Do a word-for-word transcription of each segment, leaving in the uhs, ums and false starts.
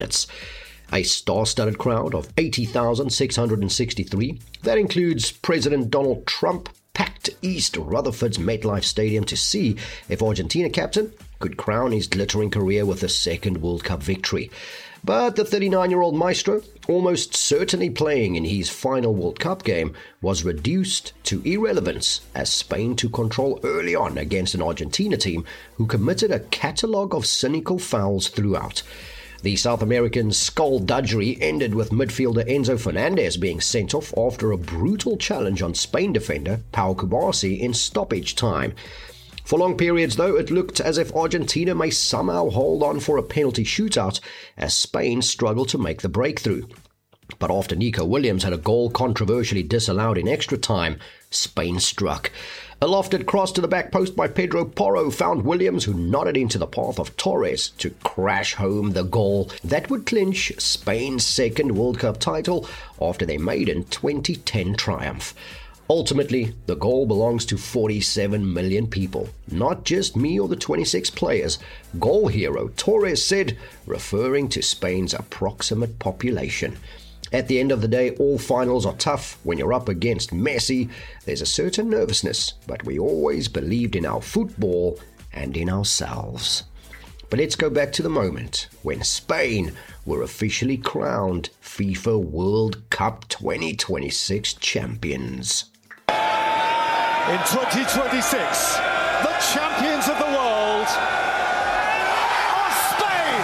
minutes. A star-studded crowd of eighty thousand six hundred sixty-three, that includes President Donald Trump, packed East Rutherford's MetLife Stadium to see if Argentina captain could crown his glittering career with a second World Cup victory. But the thirty-nine-year-old maestro, almost certainly playing in his final World Cup game, was reduced to irrelevance as Spain took control early on against an Argentina team who committed a catalogue of cynical fouls throughout. The South American skullduggery ended with midfielder Enzo Fernandez being sent off after a brutal challenge on Spain defender Pau Cubarsí in stoppage time. For long periods, though, it looked as if Argentina may somehow hold on for a penalty shootout as Spain struggled to make the breakthrough. But after Nico Williams had a goal controversially disallowed in extra time, Spain struck. A lofted cross to the back post by Pedro Porro found Williams, who nodded into the path of Torres to crash home the goal that would clinch Spain's second World Cup title after their maiden twenty ten triumph. Ultimately, the goal belongs to forty-seven million people, not just me or the twenty-six players, goal hero Torres said, referring to Spain's approximate population. At the end of the day, all finals are tough. When you're up against Messi, there's a certain nervousness, but we always believed in our football and in ourselves. But let's go back to the moment when Spain were officially crowned FIFA World Cup twenty twenty-six champions. In twenty twenty-six, the champions of the world are Spain!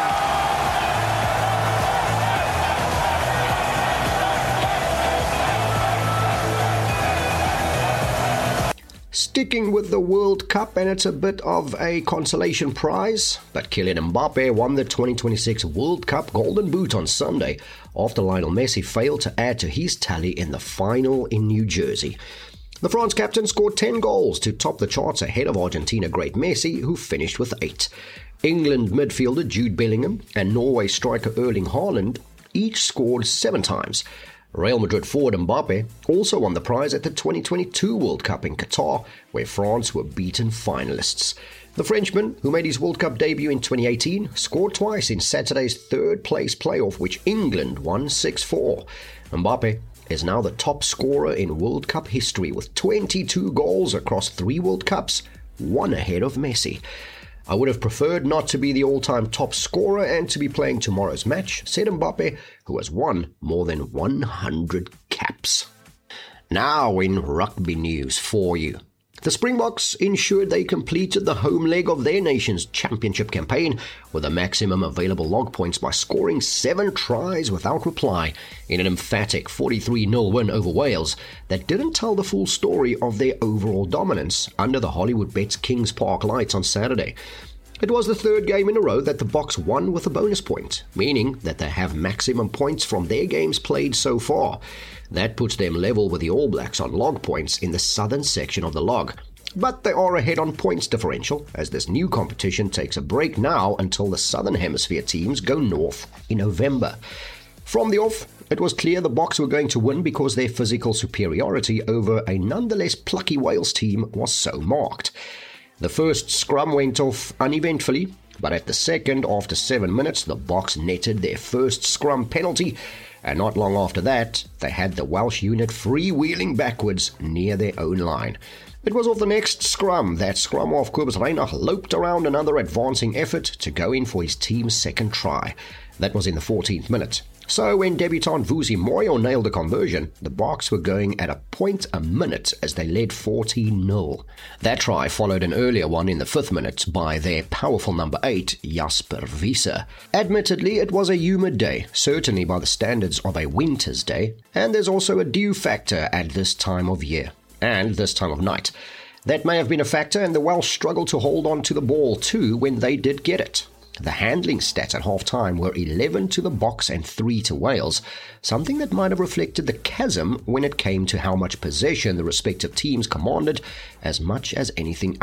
Sticking with the World Cup, and it's a bit of a consolation prize, but Kylian Mbappe won the twenty twenty-six World Cup Golden Boot on Sunday after Lionel Messi failed to add to his tally in the final in New Jersey. The France captain scored ten goals to top the charts ahead of Argentina great Messi, who finished with eight. England midfielder Jude Bellingham and Norway striker Erling Haaland each scored seven times. Real Madrid forward Mbappe also won the prize at the twenty twenty-two World Cup in Qatar, where France were beaten finalists. The Frenchman, who made his World Cup debut in twenty eighteen, scored twice in Saturday's third-place playoff, which England won six four. Mbappe is now the top scorer in World Cup history with twenty-two goals across three World Cups, one ahead of Messi. I would have preferred not to be the all-time top scorer and to be playing tomorrow's match, said Mbappe, who has won more than one hundred caps. Now in rugby news for you. The Springboks ensured they completed the home leg of their nation's championship campaign with the maximum available log points by scoring seven tries without reply in an emphatic forty-three nil win over Wales that didn't tell the full story of their overall dominance under the Hollywood Bets Kings Park lights on Saturday. It was the third game in a row that the Boks won with a bonus point, meaning that they have maximum points from their games played so far. That puts them level with the All Blacks on log points in the southern section of the log. But they are ahead on points differential, as this new competition takes a break now until the Southern Hemisphere teams go north in November. From the off, it was clear the Boks were going to win because their physical superiority over a nonetheless plucky Wales team was so marked. The first scrum went off uneventfully, but at the second, after seven minutes, the Boks netted their first scrum penalty, and not long after that, they had the Welsh unit freewheeling backwards near their own line. It was off the next scrum that scrum half Kobus Reinach loped around another advancing effort to go in for his team's second try. That was in the fourteenth minute. So when debutant Vusi Moyo nailed a conversion, the Boks were going at a point a minute as they led fourteen nil. That try followed an earlier one in the fifth minute by their powerful number eight, Jasper Wiese. Admittedly, it was a humid day, certainly by the standards of a winter's day, and there's also a dew factor at this time of year, and this time of night. That may have been a factor, and the Welsh struggled to hold on to the ball too when they did get it. The handling stats at half-time were eleven to the Boks and three to Wales, something that might have reflected the chasm when it came to how much possession the respective teams commanded as much as anything else.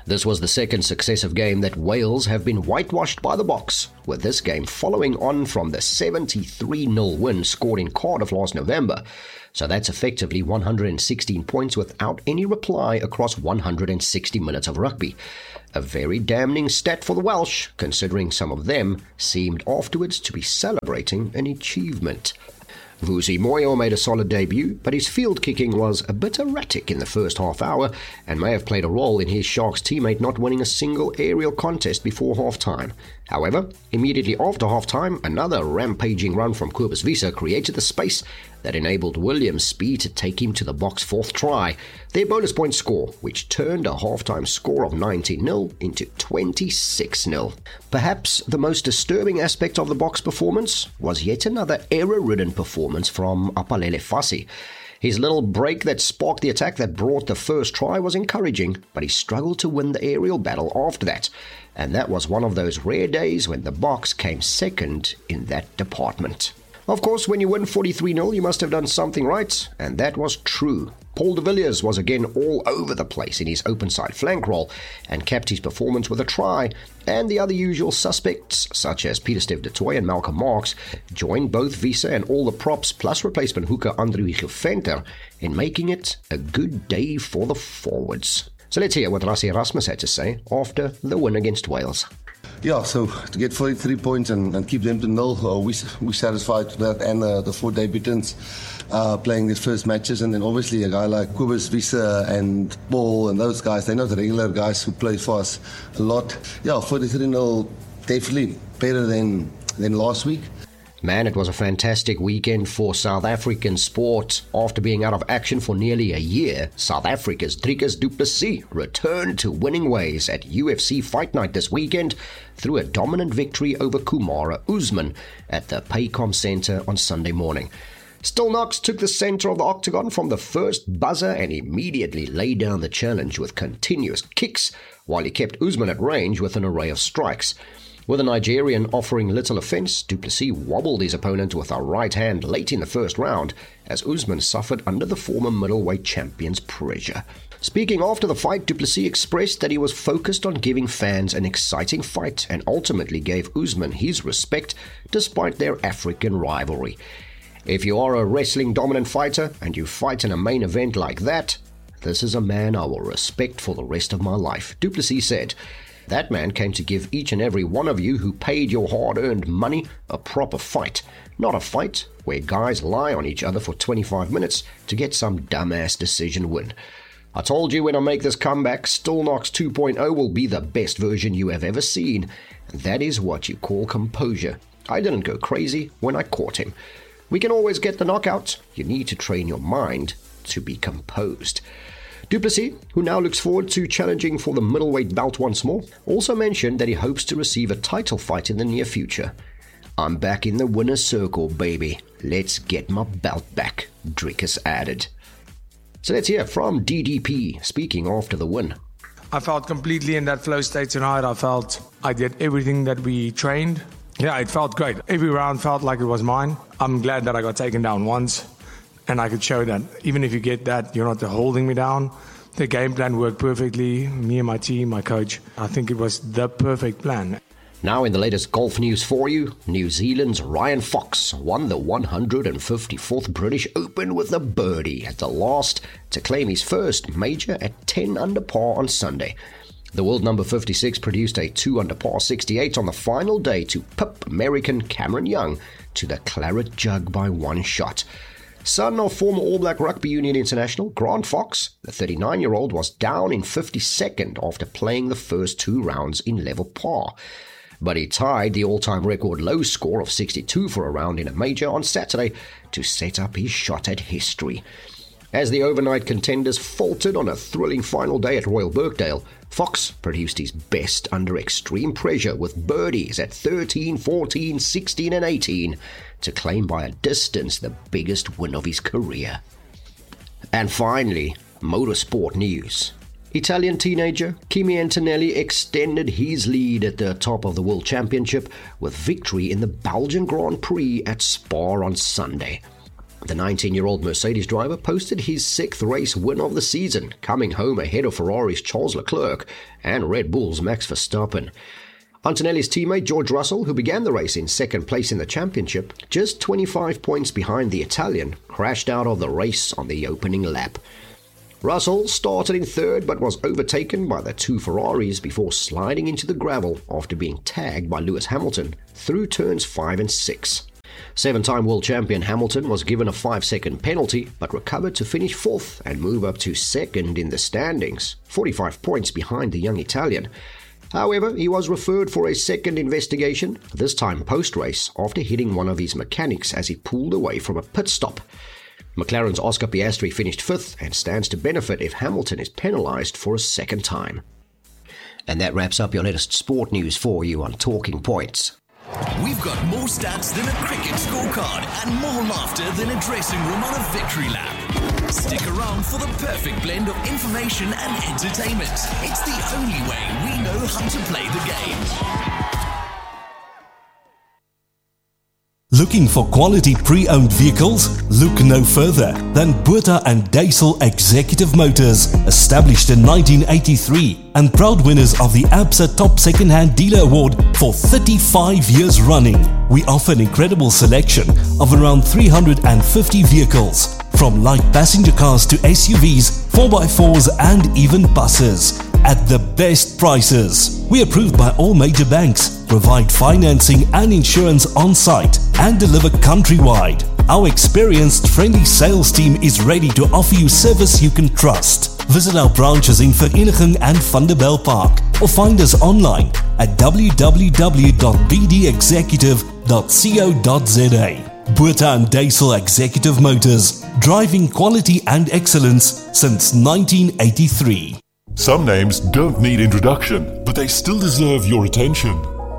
This was the second successive game that Wales have been whitewashed by the Boks, with this game following on from the seventy-three nil win scored in Cardiff last November. So that's effectively one hundred sixteen points without any reply across one hundred sixty minutes of rugby. A very damning stat for the Welsh, considering some of them seemed afterwards to be celebrating an achievement. Vusi Moyo made a solid debut, but his field kicking was a bit erratic in the first half hour and may have played a role in his Sharks teammate not winning a single aerial contest before half-time. However, immediately after half-time, another rampaging run from Cobus Wiese created the space that enabled William Spee to take him to the Boks' fourth try, their bonus point score, which turned a half-time score of nineteen nil into twenty-six nil. Perhaps the most disturbing aspect of the Boks' performance was yet another error-ridden performance from Apalele Fassi. His little break that sparked the attack that brought the first try was encouraging, but he struggled to win the aerial battle after that. And that was one of those rare days when the Boks came second in that department. Of course, when you win forty-three nil, you must have done something right, and that was true. Paul de Villiers was again all over the place in his open side flank role and capped his performance with a try, and the other usual suspects, such as Pieter-Steph du Toit and Malcolm Marx, joined both Wiese and all the props plus replacement hooker Andrew Venter in making it a good day for the forwards. So let's hear what Rassie Erasmus had to say after the win against Wales. Yeah, so to get forty-three points and, and keep them to nil, uh, we we satisfied with that, and uh, the four debutants uh, playing their first matches, and then obviously a guy like Cobus Wiese and Paul and those guys, they're not regular guys who play for us a lot. Yeah, forty-three nil, definitely better than than last week. Man, it was a fantastic weekend for South African sport. After being out of action for nearly a year, South Africa's Dricus du Plessis returned to winning ways at U F C Fight Night this weekend through a dominant victory over Kumara Usman at the Paycom Centre on Sunday morning. Still Knox took the centre of the octagon from the first buzzer and immediately laid down the challenge with continuous kicks, while he kept Usman at range with an array of strikes. With the Nigerian offering little offence, du Plessis wobbled his opponent with a right hand late in the first round as Usman suffered under the former middleweight champion's pressure. Speaking after the fight, du Plessis expressed that he was focused on giving fans an exciting fight and ultimately gave Usman his respect despite their African rivalry. If you are a wrestling dominant fighter and you fight in a main event like that, this is a man I will respect for the rest of my life, du Plessis said. That man came to give each and every one of you who paid your hard-earned money a proper fight, not a fight where guys lie on each other for twenty-five minutes to get some dumbass decision win. I told you when I make this comeback, Still Knox two point oh will be the best version you have ever seen. That is what you call composure. I didn't go crazy when I caught him. We can always get the knockout. You need to train your mind to be composed. Du Plessis, who now looks forward to challenging for the middleweight belt once more, also mentioned that he hopes to receive a title fight in the near future. I'm back in the winner's circle, baby. Let's get my belt back, Dricus added. So let's hear from D D P, speaking after the win. I felt completely in that flow state tonight. I felt I did everything that we trained. Yeah, it felt great. Every round felt like it was mine. I'm glad that I got taken down once. And I could show that even if you get that, you're not holding me down. The game plan worked perfectly. Me and my team, my coach, I think it was the perfect plan. Now in the latest golf news for you, New Zealand's Ryan Fox won the one hundred fifty-fourth British Open with a birdie at the last to claim his first major at ten under par on Sunday. The world number fifty-six produced a two under par sixty-eight on the final day to pip American Cameron Young to the claret jug by one shot. Son of former All Black Rugby Union international Grant Fox, the thirty-nine-year-old was down in fifty-second after playing the first two rounds in level par. But he tied the all-time record low score of sixty-two for a round in a major on Saturday to set up his shot at history. As the overnight contenders faltered on a thrilling final day at Royal Birkdale, Fox produced his best under extreme pressure with birdies at thirteen, fourteen, sixteen and eighteen to claim by a distance the biggest win of his career. And finally, motorsport news. Italian teenager Kimi Antonelli extended his lead at the top of the World Championship with victory in the Belgian Grand Prix at Spa on Sunday. The nineteen-year-old Mercedes driver posted his sixth race win of the season, coming home ahead of Ferrari's Charles Leclerc and Red Bull's Max Verstappen. Antonelli's teammate George Russell, who began the race in second place in the championship, just twenty-five points behind the Italian, crashed out of the race on the opening lap. Russell started in third but was overtaken by the two Ferraris before sliding into the gravel after being tagged by Lewis Hamilton through turns five and six. Seven-time world champion Hamilton was given a five-second penalty but recovered to finish fourth and move up to second in the standings, forty-five points behind the young Italian. However, he was referred for a second investigation, this time post-race, after hitting one of his mechanics as he pulled away from a pit stop. McLaren's Oscar Piastri finished fifth and stands to benefit if Hamilton is penalised for a second time. And that wraps up your latest sport news for you on Talking Points. We've got more stats than a cricket scorecard and more laughter than a dressing room on a victory lap. Stick around for the perfect blend of information and entertainment. It's the only way we know how to play the game. Looking for quality pre-owned vehicles? Look no further than Botha and Duisel Executive Motors, established in nineteen eighty-three and proud winners of the A B S A Top Second-Hand Dealer Award for thirty-five years running. We offer an incredible selection of around three hundred fifty vehicles, from light passenger cars to S U Vs, four by fours and even buses, at the best prices. We are approved by all major banks, provide financing and insurance on site, and deliver countrywide. Our experienced, friendly sales team is ready to offer you service you can trust. Visit our branches in Vereeniging and Vanderbijlpark, or find us online at w w w dot b d executive dot co dot z a. Botha and Duisel Executive Motors, driving quality and excellence since nineteen eighty-three. Some names don't need introduction, but they still deserve your attention.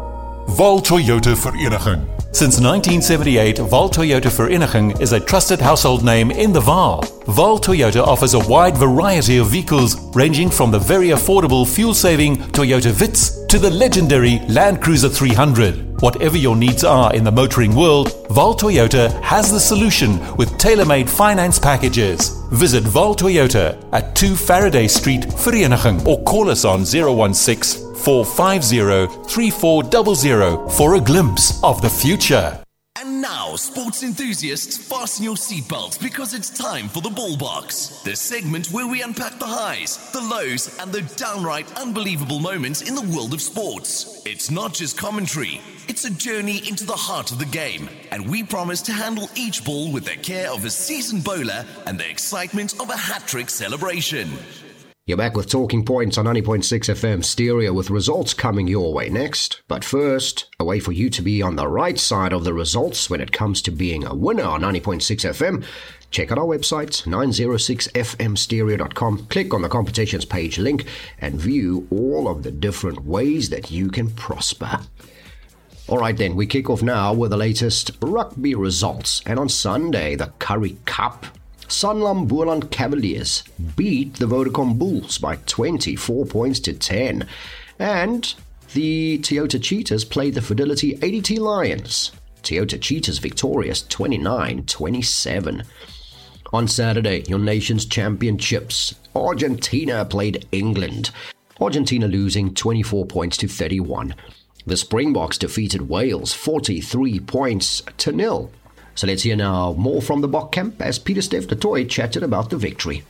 Vaal Toyota Vereniging. Since nineteen seventy-eight, Vaal Toyota Vereniging is a trusted household name in the Vaal. Vaal Toyota offers a wide variety of vehicles, ranging from the very affordable fuel-saving Toyota Vitz to the legendary Land Cruiser three hundred. Whatever your needs are in the motoring world, Vaal Toyota has the solution with tailor-made finance packages. Visit Vaal Toyota at two Faraday Street, Vereniging, or call us on zero one six, four five zero, three four zero zero for a glimpse of the future. And now, sports enthusiasts, fasten your seatbelts because it's time for the Ball Box, the segment where we unpack the highs, the lows, and the downright unbelievable moments in the world of sports. It's not just commentary, it's a journey into the heart of the game, and we promise to handle each ball with the care of a seasoned bowler and the excitement of a hat-trick celebration. You're back with Talking Points on ninety point six F M stereo, with results coming your way next. But first, a way for you to be on the right side of the results when it comes to being a winner on ninety point six F M. Check out our website, nine oh six f m stereo dot com. Click on the competitions page link and view all of the different ways that you can prosper. Alright then, we kick off now with the latest rugby results. And on Sunday, the Currie Cup, Sanlam Boland Cavaliers beat the Vodacom Bulls by twenty-four points to ten. And the Toyota Cheetahs played the Fidelity A D T Lions. Toyota Cheetahs victorious twenty-nine twenty-seven. On Saturday, your nation's championships, Argentina played England. Argentina losing twenty-four points to thirty-one. The Springboks defeated Wales forty-three points to nil. So let's hear now more from the Bok camp as Peter Steph de Toy chatted about the victory.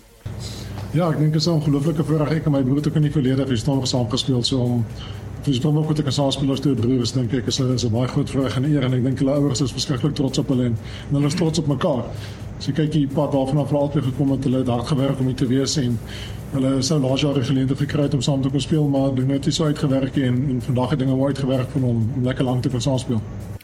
Ja, ek dink dit is 'n ongelooflike voorreg. Ek en my broer het ook in die verlede vir staan saam gespeel, so om vir Springbok te kan saamspeel as twee broers, dink ek is 'n baie groot voorreg en eer, en ek dink hulle ouers is verskriklik trots op hulle en, en hulle is trots op mekaar. So kyk die pad waarvan hulle altyd gekom het, hulle het hard gewerk om hier te wees en hulle sou laas jaar die geleentheid gekry het om saam te kon speel, maar dinge het nie so uitgewerk en, en vandag het dinge mooi uitgewerk vir hom om lekker lank te kan saamspeel.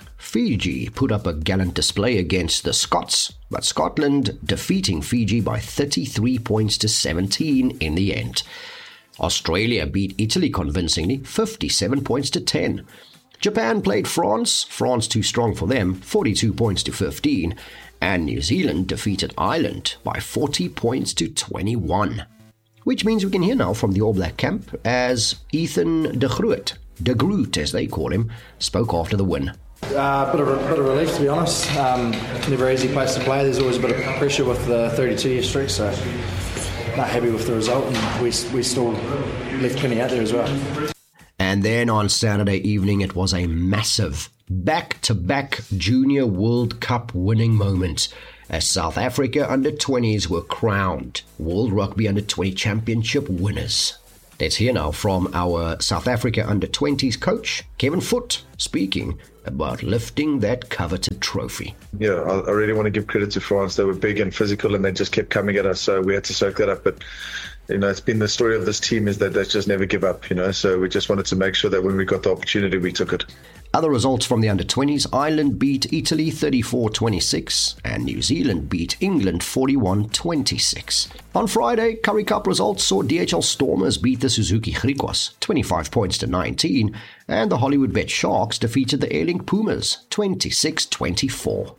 Fiji put up a gallant display against the Scots, but Scotland defeating Fiji by thirty-three points to seventeen in the end. Australia beat Italy convincingly, fifty-seven points to ten. Japan played France, France too strong for them, forty-two points to fifteen, and New Zealand defeated Ireland by forty points to twenty-one. Which means we can hear now from the All Black camp as Ethan de Groot, de Groot as they call him, spoke after the win. Uh, bit, of a, bit of relief, to be honest. Um, never an easy place to play. There's always a bit of pressure with the thirty-two-year streak, so not happy with the result, and we, we still left plenty out there as well. And then on Saturday evening, it was a massive back-to-back Junior World Cup winning moment as South Africa under twenties were crowned World Rugby under twenty Championship winners. Let's hear now from our South Africa under twenties coach, Kevin Foote, speaking about lifting that coveted trophy. Yeah, I, I really want to give credit to France. They were big and physical and they just kept coming at us, so we had to soak that up. But you know, it's been the story of this team is that they just never give up, you know, so we just wanted to make sure that when we got the opportunity, we took it. Other results from the under twenties, Ireland beat Italy thirty-four twenty-six and New Zealand beat England forty-one twenty-six. On Friday, Currie Cup results saw D H L Stormers beat the Suzuki Griquas twenty-five points to nineteen and the Hollywood Bet Sharks defeated the Airlink Pumas twenty-six twenty-four.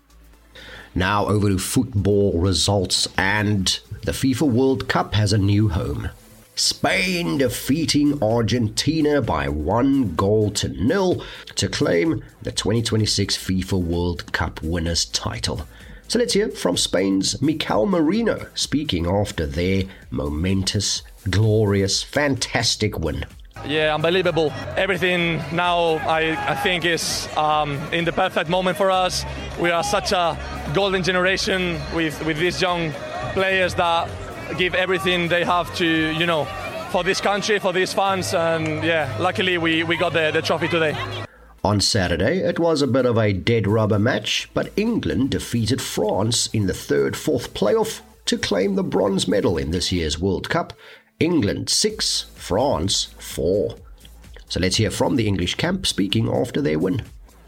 Now over to football results, and the FIFA World Cup has a new home. Spain defeating Argentina by one goal to nil to claim the twenty twenty-six FIFA World Cup winners title. So let's hear from Spain's Mikel Merino speaking after their momentous, glorious, fantastic win. Yeah, unbelievable. Everything now, I, I think, is um, in the perfect moment for us. We are such a golden generation with, with these young players that give everything they have to, you know, for this country, for these fans. And yeah, luckily we, we got the, the trophy today. On Saturday, it was a bit of a dead rubber match, but England defeated France in the third fourth playoff to claim the bronze medal in this year's World Cup. England six, France four. So let's hear from the English camp speaking after their win.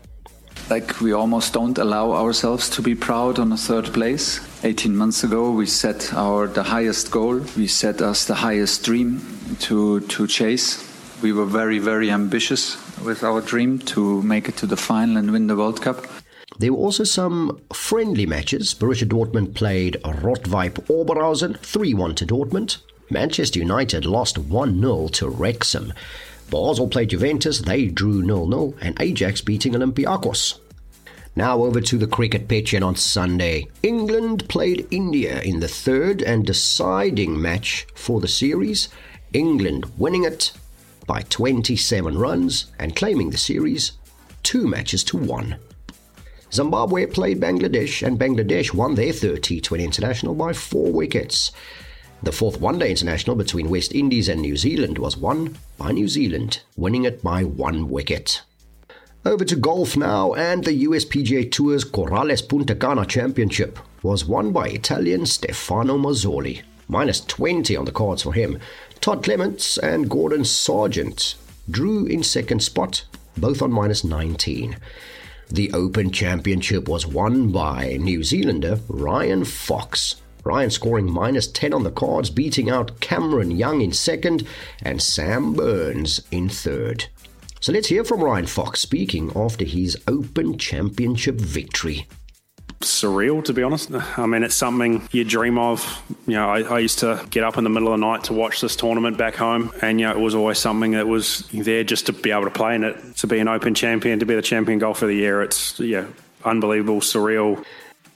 Like, we almost don't allow ourselves to be proud on a third place. eighteen months ago, we set our the highest goal. We set us the highest dream to, to chase. We were very, very ambitious with our dream to make it to the final and win the World Cup. There were also some friendly matches. Borussia Dortmund played Rot-Weiss Oberhausen three one to Dortmund. Manchester United lost one nil to Wrexham. Basel played Juventus, they drew nil nil, and Ajax beating Olympiacos. Now over to the cricket pitch, and on Sunday, England played India in the third and deciding match for the series, England winning it by twenty-seven runs and claiming the series two matches to one. Zimbabwe played Bangladesh, and Bangladesh won their third T twenty international by four wickets. The fourth one-day international between West Indies and New Zealand was won by New Zealand, winning it by one wicket. Over to golf now, and the U S P G A Tour's Corrales Punta Cana Championship was won by Italian Stefano Mazzoli. Minus twenty on the cards for him. Todd Clements and Gordon Sargent drew in second spot, both on minus nineteen. The Open Championship was won by New Zealander Ryan Fox. Ryan scoring minus ten on the cards, beating out Cameron Young in second and Sam Burns in third. So let's hear from Ryan Fox speaking after his Open Championship victory. Surreal, to be honest. I mean, it's something you dream of. You know, I, I used to get up in the middle of the night to watch this tournament back home, and you know, it was always something that was there just to be able to play in it, to be an Open champion, to be the champion golfer of the year. It's yeah, unbelievable, surreal.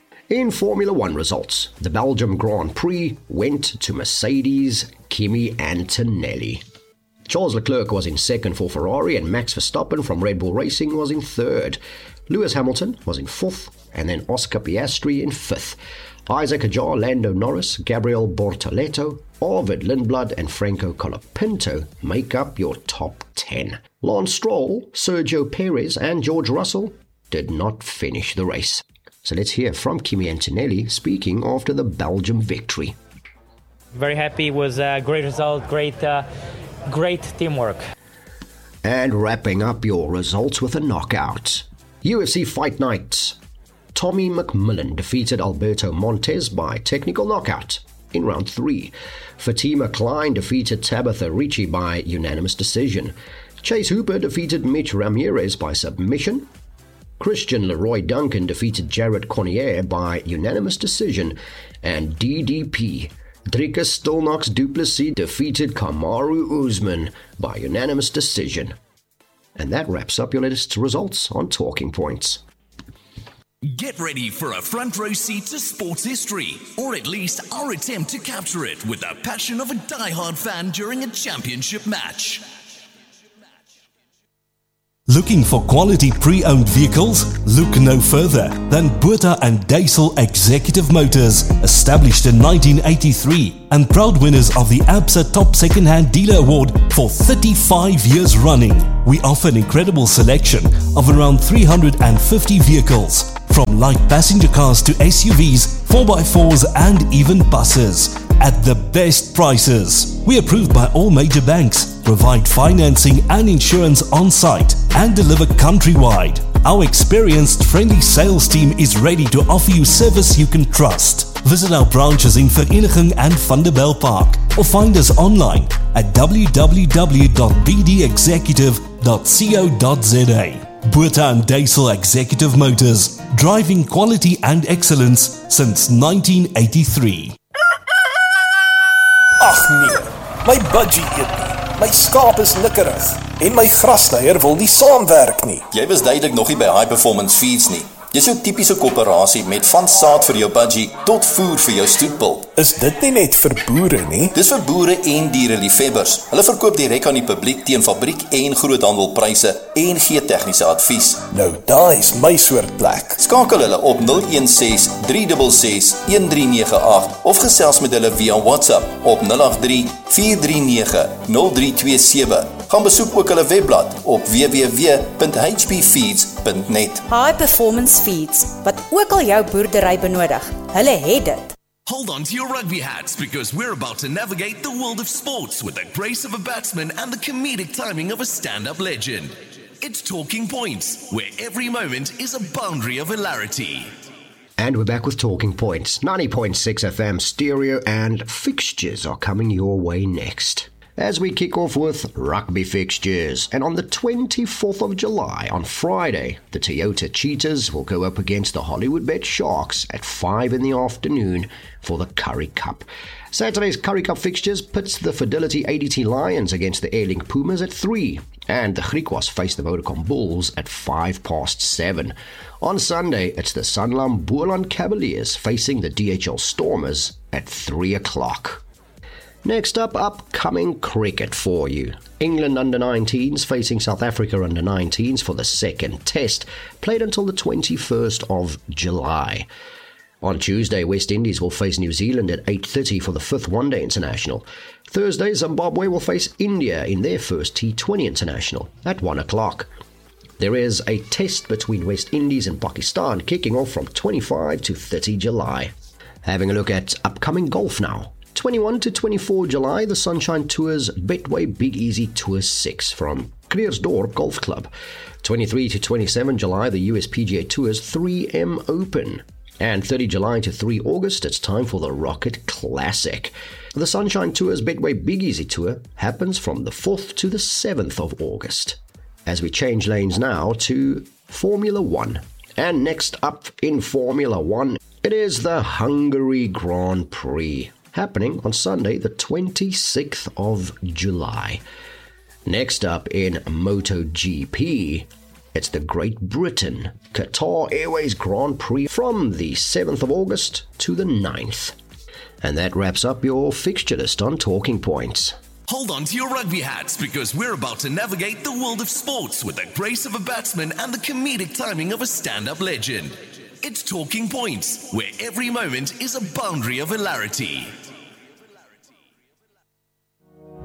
In Formula One results, the Belgium Grand Prix went to Mercedes Kimi Antonelli. Charles Leclerc was in second for Ferrari, and Max Verstappen from Red Bull Racing was in third. Lewis Hamilton was in fourth, and then Oscar Piastri in fifth. Isaac Hadjar, Lando Norris, Gabriel Bortoleto, Arvid Lindblad, and Franco Colapinto make up your top ten. Lance Stroll, Sergio Perez, and George Russell did not finish the race. So let's hear from Kimi Antonelli speaking after the Belgium victory. Very happy. It was a great result, great, uh, great teamwork. And wrapping up your results with a knockout. U F C Fight Night. Tommy McMillan defeated Alberto Montes by technical knockout in round three. Fatima Klein defeated Tabitha Ricci by unanimous decision. Chase Hooper defeated Mitch Ramirez by submission. Christian Leroy Duncan defeated Jared Cornier by unanimous decision, and D D P, Dricus Stolnox Duplessis defeated Kamaru Usman by unanimous decision. And that wraps up your latest results on Talking Points. Get ready for a front row seat to sports history, or at least our attempt to capture it with the passion of a die-hard fan during a championship match. Looking for quality pre-owned vehicles? Look no further than Botha and Duisel Executive Motors, established in nineteen eighty-three and proud winners of the A B S A Top Second-Hand Dealer Award for thirty-five years running. We offer an incredible selection of around three hundred fifty vehicles, from light passenger cars to S U Vs, four by fours and even buses, at the best prices. We are approved by all major banks, provide financing and insurance on site, and deliver countrywide. Our experienced, friendly sales team is ready to offer you service you can trust. Visit our branches in Vereniging and Vanderbijlpark, or find us online at w w w dot b d executive dot co dot z a. Botha and Duisel Executive Motors, driving quality and excellence since nineteen eighty-three. Ag nee, my budgie eet nie. My skaap is nikkerig en my grasnyer wil nie saamwerk nie. Jy was duidelik nog nie by High Performance Feeds nie. Dis jou tipiese koöperasie met van saad vir jou budgie tot voer vir jou stoetpil. Is dit nie net vir boere nie? Dis vir boere en diereliefhebbers. Hulle verkoop direk aan die publiek teen fabriek en groothandelpryse en gee tegniese advies. Nou daai is my soort plek. Skakel hulle op nul een ses drie ses ses een drie nege agt of gesels met hulle via WhatsApp op nul agt drie vier drie nege nul drie twee sewe. Gaan besoek ook hulle webblad op w w w punt h p feeds punt net. High Performance Feeds, wat ook al jou boerdery benodig, hulle het dit. Hold on to your rugby hats, because we're about to navigate the world of sports with the grace of a batsman and the comedic timing of a stand-up legend. It's Talking Points, where every moment is a boundary of hilarity. And we're back with Talking Points. ninety point six F M stereo and fixtures are coming your way next, as we kick off with rugby fixtures. And on the twenty-fourth of July, on Friday, the Toyota Cheetahs will go up against the Hollywoodbet Sharks at five in the afternoon for the Currie Cup. Saturday's Currie Cup fixtures puts the Fidelity A D T Lions against the Airlink Pumas at three, and the Griquas face the Vodacom Bulls at five past seven. On Sunday, it's the Sanlam Boland Cavaliers facing the D H L Stormers at three o'clock. Next up, upcoming cricket for you. England under nineteens facing South Africa under nineteens for the second test, played until the twenty-first of July. On Tuesday, West Indies will face New Zealand at eight thirty for the fifth One-Day International. Thursday, Zimbabwe will face India in their first T twenty International at one o'clock. There is a test between West Indies and Pakistan kicking off from twenty-fifth to thirtieth of July. Having a look at upcoming golf now. twenty-first to twenty-fourth of July, the Sunshine Tours Betway Big Easy Tour six from Kreersdorp Golf Club. twenty-third to twenty-seventh of July, the U S P G A Tours three M Open. And thirtieth of July to third of August, it's time for the Rocket Classic. The Sunshine Tours Betway Big Easy Tour happens from the fourth to the seventh of August. As we change lanes now to Formula One. And next up in Formula One, it is the Hungary Grand Prix, happening on Sunday, the twenty-sixth of July. Next up in MotoGP, it's the Great Britain Qatar Airways Grand Prix from the seventh of August to the ninth. And that wraps up your fixture list on Talking Points. Hold on to your rugby hats, because we're about to navigate the world of sports with the grace of a batsman and the comedic timing of a stand-up legend. It's Talking Points, where every moment is a boundary of hilarity.